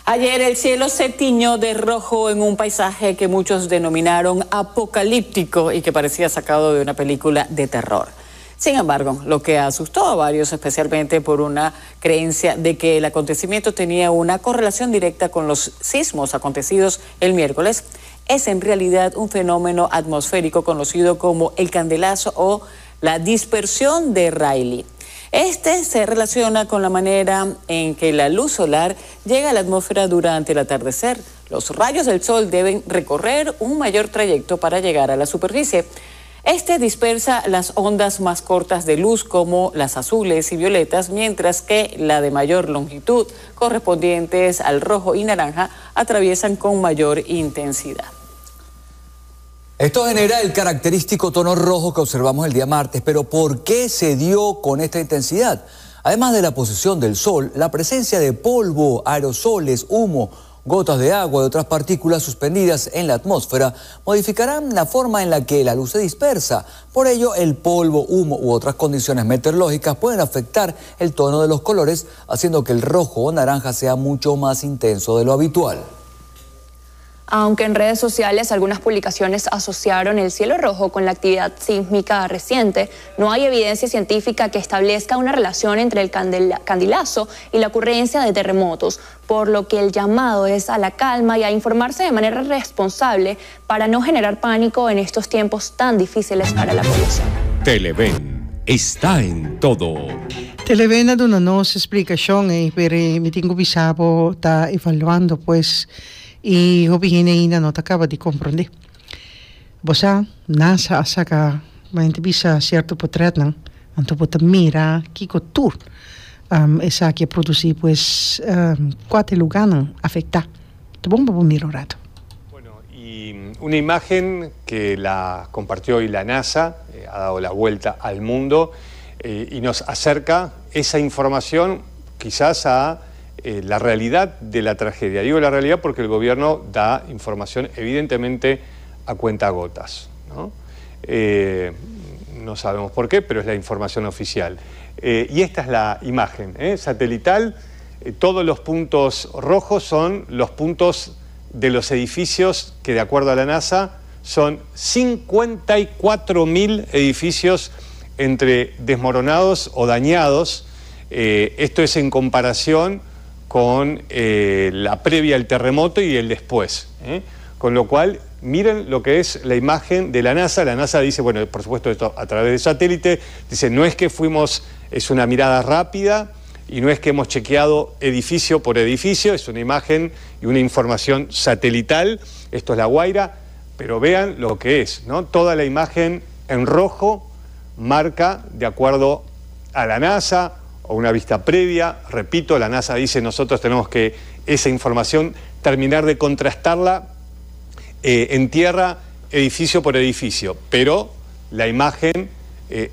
Ayer el cielo se tiñó de rojo en un paisaje que muchos denominaron apocalíptico y que parecía sacado de una película de terror. Sin embargo, lo que asustó a varios, especialmente por una creencia de que el acontecimiento tenía una correlación directa con los sismos acontecidos el miércoles, es en realidad un fenómeno atmosférico conocido como el candelazo o la dispersión de Rayleigh. Este se relaciona con la manera en que la luz solar llega a la atmósfera durante el atardecer. Los rayos del sol deben recorrer un mayor trayecto para llegar a la superficie. Este dispersa las ondas más cortas de luz como las azules y violetas, mientras que la de mayor longitud, correspondientes al rojo y naranja, atraviesan con mayor intensidad. Esto genera el característico tono rojo que observamos el día martes, pero ¿por qué se dio con esta intensidad? Además de la posición del sol, la presencia de polvo, aerosoles, humo, gotas de agua y otras partículas suspendidas en la atmósfera modificarán la forma en la que la luz se dispersa. Por ello, el polvo, humo u otras condiciones meteorológicas pueden afectar el tono de los colores, haciendo que el rojo o naranja sea mucho más intenso de lo habitual. Aunque en redes sociales algunas publicaciones asociaron el cielo rojo con la actividad sísmica reciente, no hay evidencia científica que establezca una relación entre el candilazo y la ocurrencia de terremotos, por lo que el llamado es a la calma y a informarse de manera responsable para no generar pánico en estos tiempos tan difíciles para la población. Televen está en todo. Televen ha dado una explicación pero me tengo bisabo está evaluando pues y opinión no te acaba de comprender. Bosa nasa asaka mente bisa cierto potretnan anto pot mira kiko tour esa que produce pues cuatro lugares afecta. Te bomba por miro rato. Bueno, y una imagen que la compartió hoy la NASA ha dado la vuelta al mundo y nos acerca esa información quizás a la realidad de la tragedia. Digo la realidad porque el gobierno da información evidentemente a cuentagotas, ¿no? No sabemos por qué, pero es la información oficial. Y esta es la imagen satelital. Todos los puntos rojos son los puntos de los edificios que, de acuerdo a la NASA, son 54.000 edificios entre desmoronados o dañados. Esto es en comparación con la previa al terremoto y el después. Con lo cual, miren lo que es la imagen de la NASA. La NASA dice, bueno, por supuesto esto a través de satélite, dice, no es que fuimos, es una mirada rápida y no es que hemos chequeado edificio por edificio, es una imagen y una información satelital. Esto es La Guaira, pero vean lo que es, ¿no? Toda la imagen en rojo marca, de acuerdo a la NASA, o una vista previa. Repito, la NASA dice, nosotros tenemos que esa información terminar de contrastarla en tierra, edificio por edificio, pero la imagen